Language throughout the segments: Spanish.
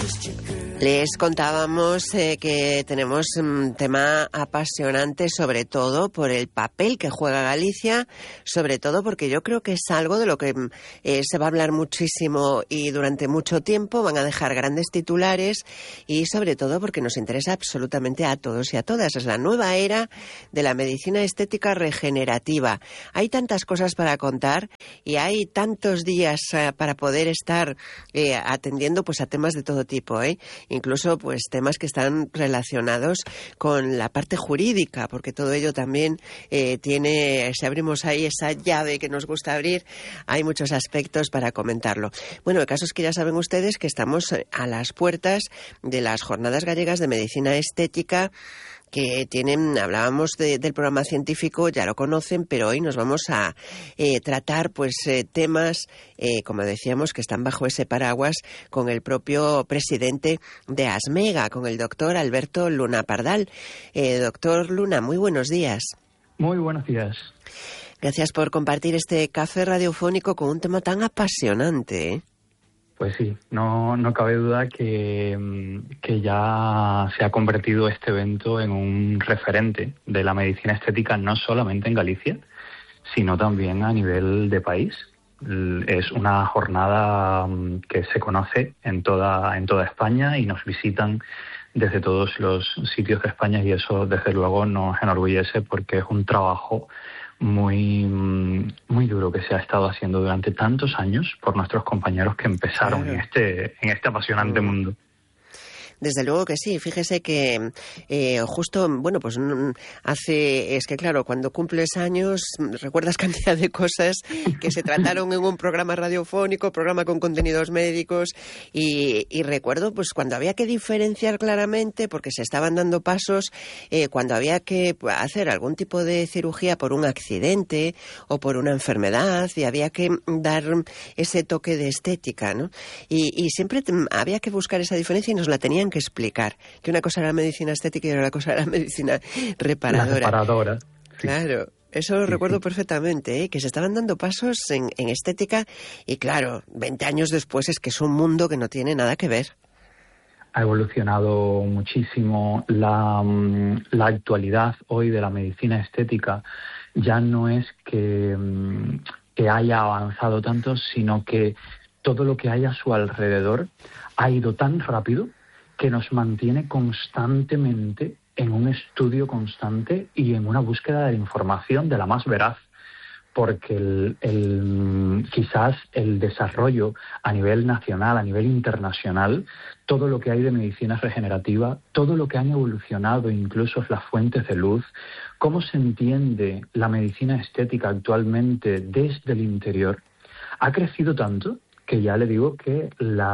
Les contábamos que tenemos un tema apasionante, sobre todo por el papel que juega Galicia, sobre todo porque yo creo que es algo de lo que se va a hablar muchísimo y durante mucho tiempo, van a dejar grandes titulares y sobre todo porque nos interesa absolutamente a todos y a todas. Es la nueva era de la medicina estética regenerativa. Hay tantas cosas para contar y hay tantos días para poder estar atendiendo pues a temas de todo tipo, incluso pues temas que están relacionados con la parte jurídica, porque todo ello también tiene, si abrimos ahí esa llave que nos gusta abrir, hay muchos aspectos para comentarlo. Bueno, el caso es que ya saben ustedes que estamos a las puertas de las Jornadas Gallegas de Medicina Estética, que tienen, hablábamos del programa científico, ya lo conocen, pero hoy nos vamos a tratar pues temas, como decíamos, que están bajo ese paraguas con el propio presidente de ASMEGA, con el doctor Alberto Luna Pardal. Doctor Luna, muy buenos días. Muy buenos días. Gracias por compartir este café radiofónico con un tema tan apasionante, Pues sí, no cabe duda que ya se ha convertido este evento en un referente de la medicina estética, no solamente en Galicia, sino también a nivel de país. Es una jornada que se conoce en toda España y nos visitan desde todos los sitios de España, y eso desde luego nos enorgullece porque es un trabajo muy duro que se ha estado haciendo durante tantos años por nuestros compañeros que empezaron en este apasionante mundo. Desde luego que sí. Fíjese que justo, bueno, pues es que claro, cuando cumples años recuerdas cantidad de cosas que se trataron en un programa radiofónico, programa con contenidos médicos, y recuerdo pues cuando había que diferenciar claramente, porque se estaban dando pasos, cuando había que hacer algún tipo de cirugía por un accidente o por una enfermedad, y había que dar ese toque de estética, ¿no? Y siempre había que buscar esa diferencia y nos la tenían que explicar, que una cosa era la medicina estética y otra cosa era la medicina reparadora. La reparadora. Claro, eso lo recuerdo perfectamente, que se estaban dando pasos en estética y claro, 20 años después es que es un mundo que no tiene nada que ver. Ha evolucionado muchísimo. La actualidad hoy de la medicina estética ya no es que haya avanzado tanto, sino que todo lo que hay a su alrededor ha ido tan rápido que nos mantiene constantemente en un estudio constante y en una búsqueda de información de la más veraz, porque quizás el desarrollo a nivel nacional, a nivel internacional, todo lo que hay de medicina regenerativa, todo lo que han evolucionado, incluso las fuentes de luz, cómo se entiende la medicina estética actualmente desde el interior, ha crecido tanto que ya le digo que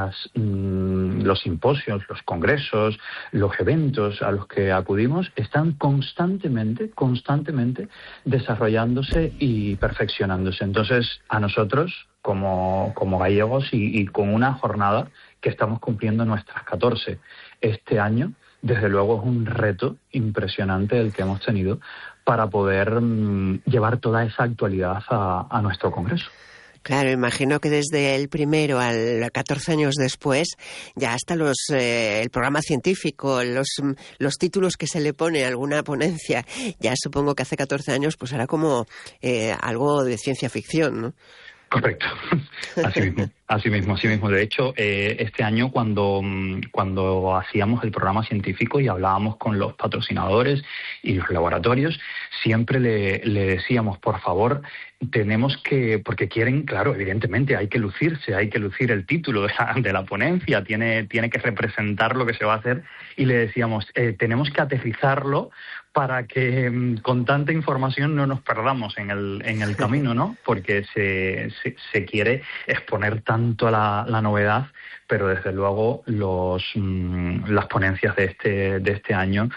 los simposios, los congresos, los eventos a los que acudimos están constantemente desarrollándose y perfeccionándose. Entonces, a nosotros, como gallegos y con una jornada que estamos cumpliendo nuestras 14 este año, desde luego es un reto impresionante el que hemos tenido para poder llevar toda esa actualidad a nuestro congreso. Claro, imagino que desde el primero al 14 años después, ya hasta el programa científico, los títulos que se le pone a alguna ponencia, ya supongo que hace 14 años pues era como algo de ciencia ficción, ¿no? Correcto, así mismo. De hecho, este año cuando hacíamos el programa científico y hablábamos con los patrocinadores y los laboratorios, siempre le decíamos, por favor, tenemos que, porque quieren, claro, evidentemente hay que lucir el título de la ponencia, tiene que representar lo que se va a hacer, y le decíamos, tenemos que aterrizarlo para que con tanta información no nos perdamos en el camino, ¿no? Porque se quiere exponer tanto la novedad, pero desde luego las ponencias de este año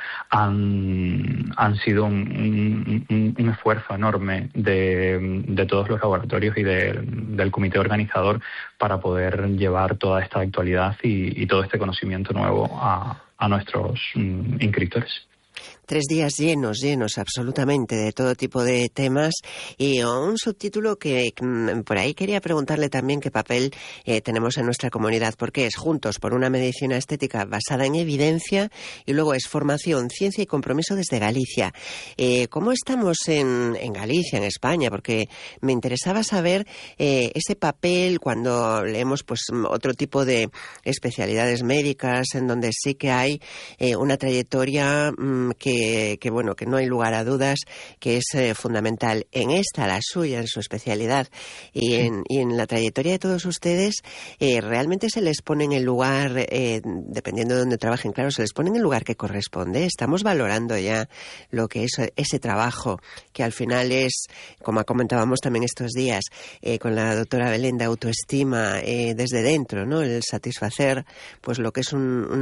han sido un esfuerzo enorme de todos los laboratorios y del comité organizador para poder llevar toda esta actualidad y todo este conocimiento nuevo a nuestros inscriptores. 3 días llenos absolutamente de todo tipo de temas, y un subtítulo que por ahí quería preguntarle también qué papel tenemos en nuestra comunidad, porque es Juntos por una medicina estética basada en evidencia, y luego es Formación, Ciencia y Compromiso desde Galicia. ¿Cómo estamos en Galicia, en España? Porque me interesaba saber ese papel cuando leemos pues otro tipo de especialidades médicas en donde sí que hay una trayectoria que no hay lugar a dudas que es fundamental. En esta, la suya, en su especialidad y en la trayectoria de todos ustedes, realmente se les pone en el lugar, dependiendo de donde trabajen, claro, se les pone en el lugar que corresponde. Estamos valorando ya lo que es ese trabajo, que al final es, como comentábamos también estos días con la doctora Belén, de autoestima desde dentro, ¿no? El satisfacer pues lo que es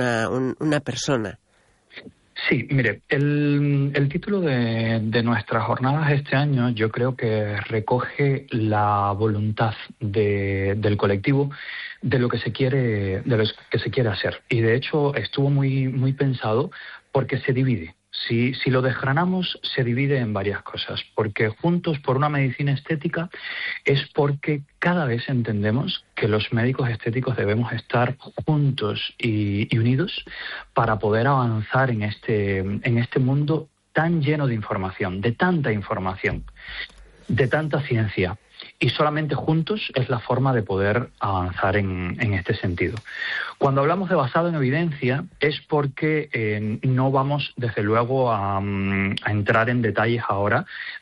una persona. Sí, mire, el título de nuestras jornadas este año yo creo que recoge la voluntad del colectivo de lo que se quiere hacer. Y de hecho estuvo muy pensado porque se divide. Si lo desgranamos, se divide en varias cosas, porque Juntos por una medicina estética es porque cada vez entendemos que los médicos estéticos debemos estar juntos y unidos para poder avanzar en este mundo tan lleno de información, de tanta información, de tanta ciencia. Y solamente juntos es la forma de poder avanzar en este sentido. Cuando hablamos de basado en evidencia es porque no vamos, desde luego, a entrar en detalles ahora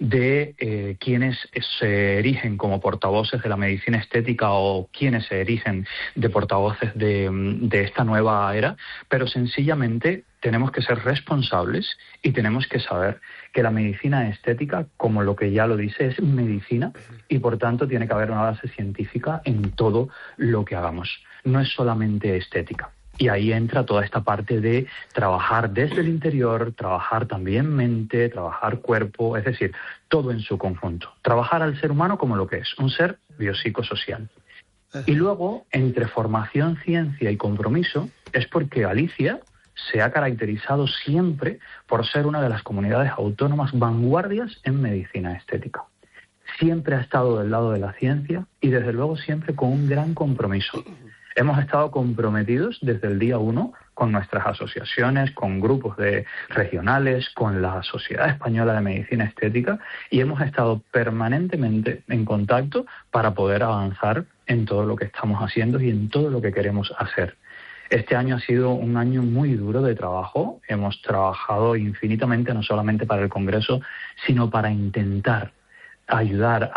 de quiénes se erigen como portavoces de la medicina estética o quiénes se erigen de portavoces de esta nueva era, pero sencillamente tenemos que ser responsables y tenemos que saber que la medicina estética, como lo que ya lo dice, es medicina y por tanto tiene que haber una base científica en todo lo que hagamos. No es solamente estética. Y ahí entra toda esta parte de trabajar desde el interior, trabajar también mente, trabajar cuerpo, es decir, todo en su conjunto. Trabajar al ser humano como lo que es, un ser biopsicosocial. Y luego, entre formación, ciencia y compromiso, es porque Galicia se ha caracterizado siempre por ser una de las comunidades autónomas vanguardias en medicina estética. Siempre ha estado del lado de la ciencia y desde luego siempre con un gran compromiso. Hemos estado comprometidos desde el día 1 con nuestras asociaciones, con grupos regionales, con la Sociedad Española de Medicina Estética y hemos estado permanentemente en contacto para poder avanzar en todo lo que estamos haciendo y en todo lo que queremos hacer. Este año ha sido un año muy duro de trabajo. Hemos trabajado infinitamente, no solamente para el Congreso, sino para intentar ayudar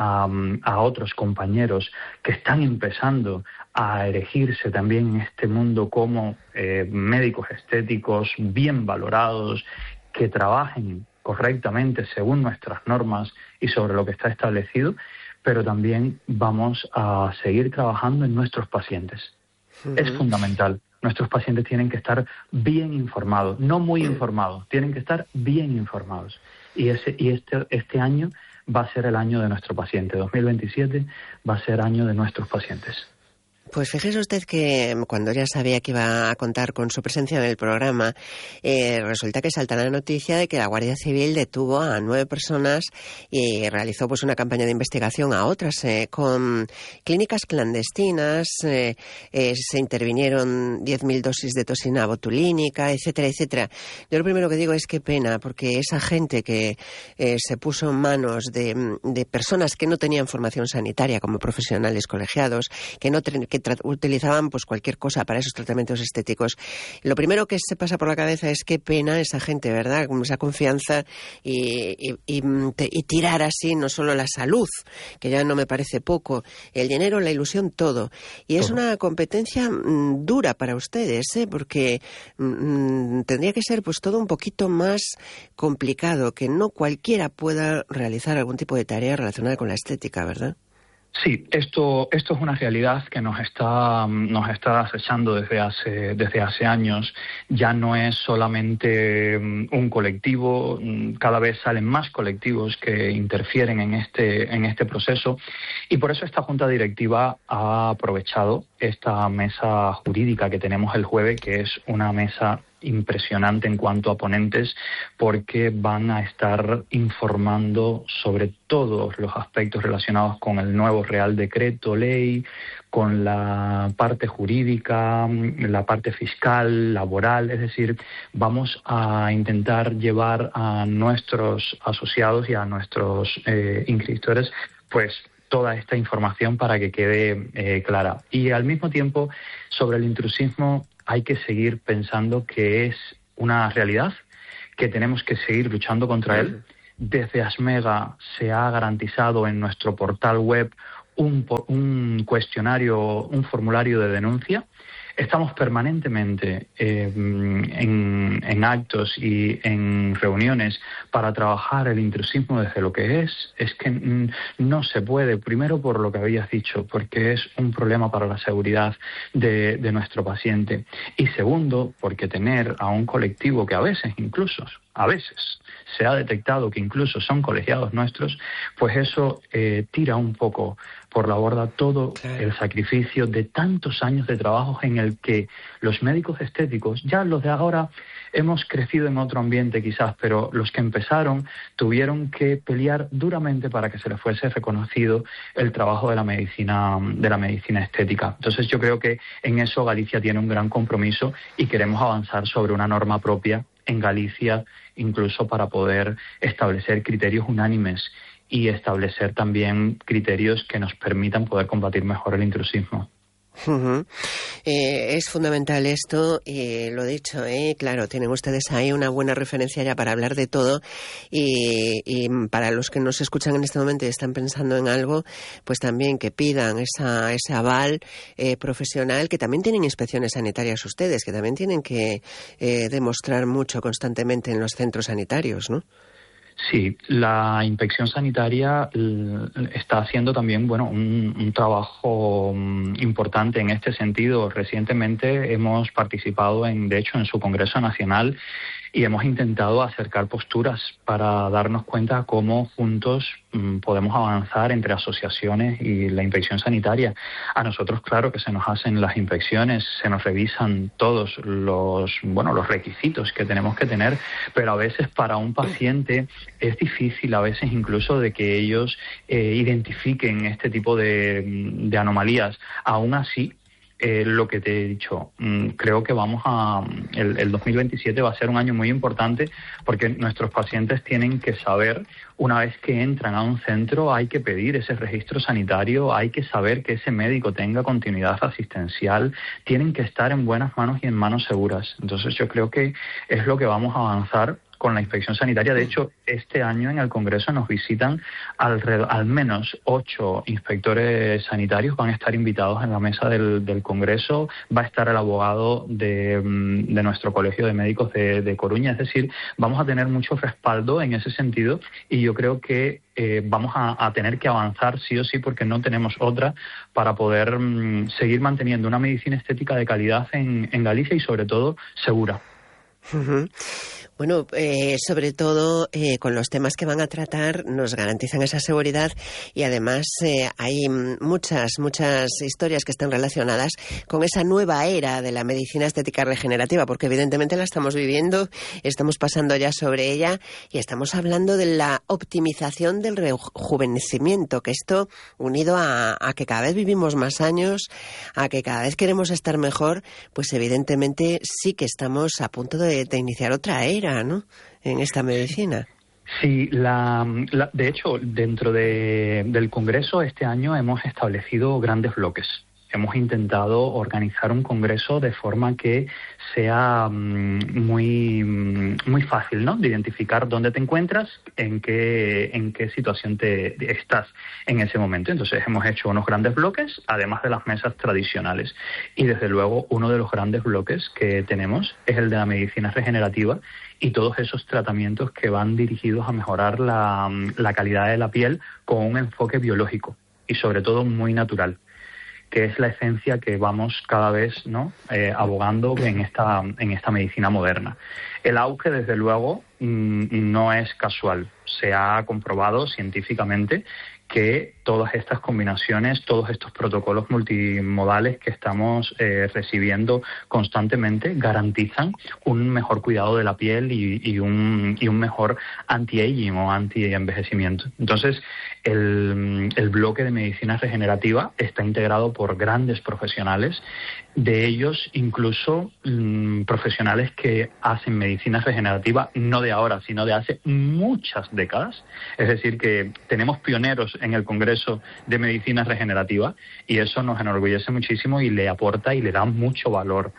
a otros compañeros que están empezando a erigirse también en este mundo como médicos estéticos bien valorados, que trabajen correctamente según nuestras normas y sobre lo que está establecido, pero también vamos a seguir trabajando en nuestros pacientes. Es fundamental. Nuestros pacientes tienen que estar bien informados, no muy informados, tienen que estar bien informados. Y este año va a ser el año de nuestro paciente. 2027 va a ser año de nuestros pacientes. Pues fíjese usted que cuando ya sabía que iba a contar con su presencia en el programa, resulta que salta la noticia de que la Guardia Civil detuvo a 9 personas y realizó pues una campaña de investigación a otras con clínicas clandestinas, se intervinieron 10.000 dosis de toxina botulínica, etcétera, etcétera. Yo lo primero que digo es qué pena, porque esa gente que se puso en manos de personas que no tenían formación sanitaria como profesionales colegiados, que utilizaban pues cualquier cosa para esos tratamientos estéticos. Lo primero que se pasa por la cabeza es qué pena esa gente, ¿verdad? Con esa confianza y tirar así no solo la salud, que ya no me parece poco, el dinero, la ilusión, todo. Y es una competencia dura para ustedes, porque tendría que ser pues todo un poquito más complicado, que no cualquiera pueda realizar algún tipo de tarea relacionada con la estética, ¿verdad? Sí, esto es una realidad que nos está acechando desde hace años. Ya no es solamente un colectivo, cada vez salen más colectivos que interfieren en este proceso y por eso esta Junta Directiva ha aprovechado esta mesa jurídica que tenemos el jueves, que es una mesa impresionante en cuanto a ponentes, porque van a estar informando sobre todos los aspectos relacionados con el nuevo Real Decreto Ley, con la parte jurídica, la parte fiscal, laboral. Es decir, vamos a intentar llevar a nuestros asociados y a nuestros inscriptores pues toda esta información para que quede clara. Y al mismo tiempo, sobre el intrusismo hay que seguir pensando que es una realidad, que tenemos que seguir luchando contra él. Desde Asmega se ha garantizado en nuestro portal web un cuestionario, un formulario de denuncia. Estamos permanentemente en actos y en reuniones para trabajar el intrusismo desde lo que es que no se puede, primero por lo que habías dicho, porque es un problema para la seguridad de nuestro paciente, y segundo, porque tener a un colectivo que a veces se ha detectado que incluso son colegiados nuestros, pues eso tira un poco por la borda todo el sacrificio de tantos años de trabajo en el que los médicos estéticos, ya los de ahora hemos crecido en otro ambiente quizás, pero los que empezaron tuvieron que pelear duramente para que se les fuese reconocido el trabajo de la medicina estética. Entonces yo creo que en eso Galicia tiene un gran compromiso y queremos avanzar sobre una norma propia en Galicia, incluso para poder establecer criterios unánimes y establecer también criterios que nos permitan poder combatir mejor el intrusismo. Es fundamental esto, y lo dicho, claro, tienen ustedes ahí una buena referencia ya para hablar de todo, y para los que nos escuchan en este momento y están pensando en algo, pues también que pidan ese aval profesional, que también tienen inspecciones sanitarias ustedes, que también tienen que demostrar mucho constantemente en los centros sanitarios, ¿no? Sí, la inspección sanitaria está haciendo también un trabajo importante en este sentido. Recientemente hemos participado de hecho en su Congreso Nacional, y hemos intentado acercar posturas para darnos cuenta cómo juntos podemos avanzar entre asociaciones y la inspección sanitaria. A nosotros, claro, que se nos hacen las inspecciones, se nos revisan todos los requisitos que tenemos que tener, pero a veces para un paciente es difícil, a veces incluso, de que ellos identifiquen este tipo de anomalías. Aún así, lo que te he dicho, creo que el 2027 va a ser un año muy importante, porque nuestros pacientes tienen que saber, una vez que entran a un centro, hay que pedir ese registro sanitario, hay que saber que ese médico tenga continuidad asistencial, tienen que estar en buenas manos y en manos seguras. Entonces yo creo que es lo que vamos a avanzar con la inspección sanitaria. De hecho, este año en el Congreso nos visitan al menos 8 inspectores sanitarios. Van a estar invitados en la mesa del Congreso. Va a estar el abogado de nuestro Colegio de Médicos de Coruña. Es decir, vamos a tener mucho respaldo en ese sentido, y yo creo que vamos a tener que avanzar sí o sí, porque no tenemos otra para poder seguir manteniendo una medicina estética de calidad en Galicia, y sobre todo segura. Bueno, sobre todo con los temas que van a tratar nos garantizan esa seguridad, y además hay muchas historias que están relacionadas con esa nueva era de la medicina estética regenerativa, porque evidentemente la estamos viviendo, estamos pasando ya sobre ella, y estamos hablando de la optimización del rejuvenecimiento, que esto, unido a que cada vez vivimos más años, a que cada vez queremos estar mejor, pues evidentemente sí que estamos a punto de iniciar otra era, ¿no?, en esta medicina. Sí, de hecho, dentro del Congreso este año hemos establecido grandes bloques. Hemos intentado organizar un congreso de forma que sea muy fácil, ¿no?, de identificar dónde te encuentras, en qué situación estás en ese momento. Entonces hemos hecho unos grandes bloques, además de las mesas tradicionales. Y desde luego uno de los grandes bloques que tenemos es el de la medicina regenerativa, y todos esos tratamientos que van dirigidos a mejorar la calidad de la piel con un enfoque biológico y sobre todo muy natural, que es la esencia que vamos cada vez abogando en esta medicina moderna. El auge, desde luego, no es casual. Se ha comprobado científicamente que todas estas combinaciones, todos estos protocolos multimodales que estamos recibiendo constantemente garantizan un mejor cuidado de la piel y un mejor anti-aging o anti-envejecimiento. Entonces, el bloque de medicina regenerativa está integrado por grandes profesionales, de ellos incluso profesionales que hacen medicina regenerativa no de ahora, sino de hace muchas décadas. Es decir, que tenemos pioneros en el Congreso de Medicina Regenerativa y eso nos enorgullece muchísimo y le aporta y le da mucho valor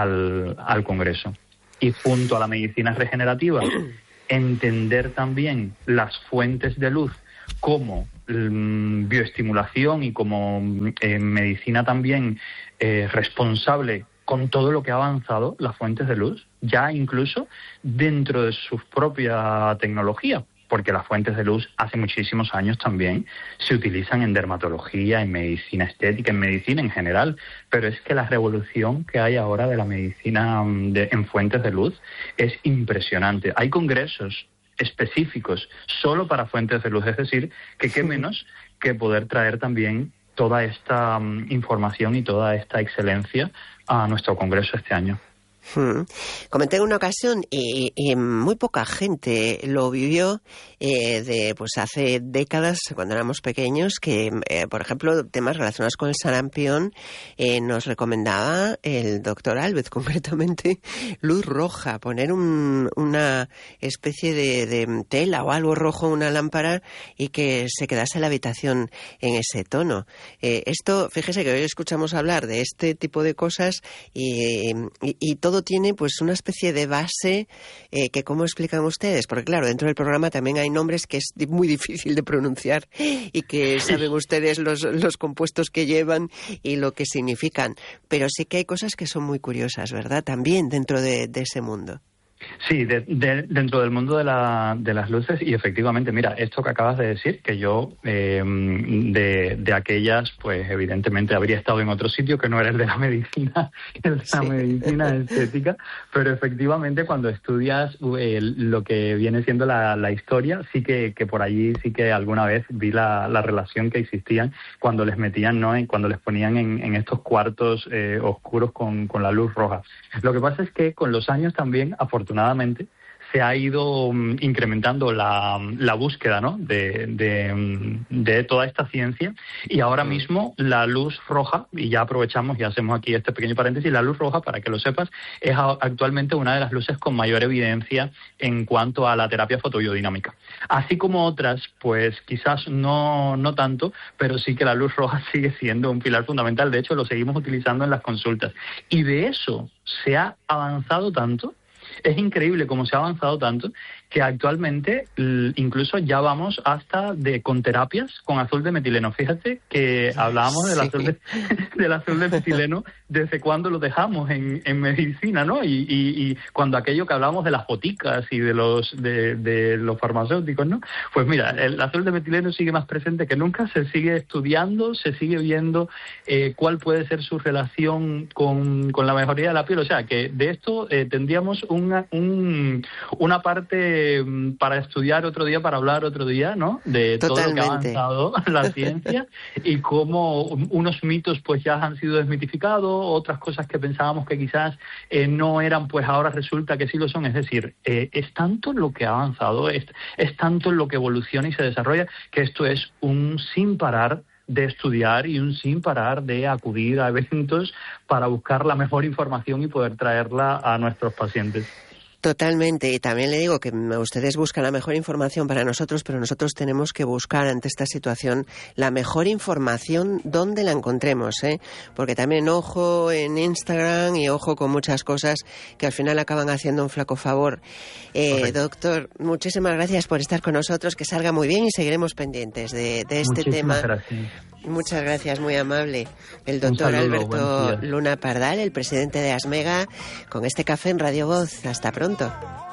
al Congreso. Y junto a la medicina regenerativa, entender también las fuentes de luz como bioestimulación y como medicina también responsable con todo lo que ha avanzado las fuentes de luz, ya incluso dentro de su propia tecnología, porque las fuentes de luz hace muchísimos años también se utilizan en dermatología, en medicina estética, en medicina en general, pero es que la revolución que hay ahora de la medicina en fuentes de luz es impresionante. Hay congresos específicos solo para fuentes de luz, es decir, que qué menos que poder traer también toda esta información y toda esta excelencia a nuestro congreso este año. Comenté en una ocasión y muy poca gente lo vivió pues hace décadas cuando éramos pequeños que por ejemplo temas relacionados con el sarampión nos recomendaba el doctor Albert, concretamente luz roja, poner una especie de tela o algo rojo en una lámpara y que se quedase la habitación en ese tono. Esto, fíjese que hoy escuchamos hablar de este tipo de cosas y todo tiene pues una especie de base que ¿cómo explican ustedes? Porque claro, dentro del programa también hay nombres que es muy difícil de pronunciar y que saben ustedes los compuestos que llevan y lo que significan, pero sí que hay cosas que son muy curiosas, ¿verdad? También dentro de ese mundo. Sí, dentro del mundo de las luces, y efectivamente, mira, esto que acabas de decir, que yo de aquellas, pues evidentemente habría estado en otro sitio que no era el de la medicina, medicina estética, pero efectivamente cuando estudias lo que viene siendo la historia, sí que por allí sí que alguna vez vi la relación que existían cuando les metían, ¿no? Y cuando les ponían en estos cuartos oscuros con la luz roja. Lo que pasa es que con los años también, afortunadamente, se ha ido incrementando la búsqueda, ¿no? de toda esta ciencia y ahora mismo la luz roja, y ya aprovechamos y hacemos aquí este pequeño paréntesis, la luz roja, para que lo sepas, es actualmente una de las luces con mayor evidencia en cuanto a la terapia fotobiodinámica. Así como otras, pues quizás no tanto, pero sí que la luz roja sigue siendo un pilar fundamental. De hecho, lo seguimos utilizando en las consultas. Y de eso se ha avanzado tanto. Es increíble cómo se ha avanzado tanto que actualmente incluso ya vamos hasta con terapias con azul de metileno. Fíjate que hablábamos del azul de metileno desde cuando lo dejamos en medicina, ¿no? Y cuando aquello que hablábamos de las boticas y de los farmacéuticos, ¿no? Pues mira, el azul de metileno sigue más presente que nunca, se sigue estudiando, se sigue viendo cuál puede ser su relación con la mejoría de la piel. O sea, que de esto tendríamos una parte para estudiar otro día, para hablar otro día, ¿no? De Totalmente. Todo lo que ha avanzado la ciencia y cómo unos mitos pues ya han sido desmitificados, otras cosas que pensábamos que quizás no eran, pues ahora resulta que sí lo son. Es decir, es tanto lo que ha avanzado, es tanto lo que evoluciona y se desarrolla, que esto es un sin parar de estudiar y un sin parar de acudir a eventos para buscar la mejor información y poder traerla a nuestros pacientes. Totalmente, y también le digo que ustedes buscan la mejor información para nosotros, pero nosotros tenemos que buscar ante esta situación la mejor información donde la encontremos, porque también ojo en Instagram y ojo con muchas cosas que al final acaban haciendo un flaco favor. Doctor, muchísimas gracias por estar con nosotros, que salga muy bien y seguiremos pendientes de este tema. Gracias. Muchas gracias, muy amable. El doctor Alberto Luna Pardal, el presidente de ASMEGA, con este café en Radio Voz. Hasta pronto.